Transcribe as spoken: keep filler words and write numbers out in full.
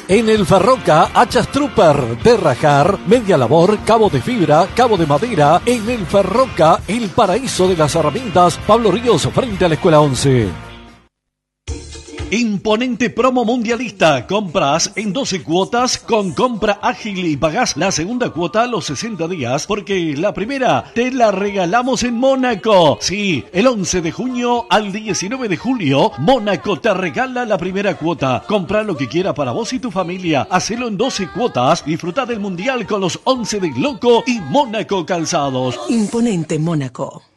En el Ferroca, hachas Trooper, de rajar, media labor, cabo de fibra, cabo de madera. En el Ferroca, el paraíso de las herramientas. Pablo Ríos, frente a la Escuela once. Imponente promo mundialista. Compras en doce cuotas con compra ágil y pagás la segunda cuota a los sesenta días porque la primera te la regalamos en Mónaco. Sí, el once de junio al diecinueve de julio, Mónaco te regala la primera cuota. Compra lo que quiera para vos y tu familia. Hacelo en doce cuotas. Disfruta del mundial con los once de Gloco y Mónaco Calzados. Imponente Mónaco.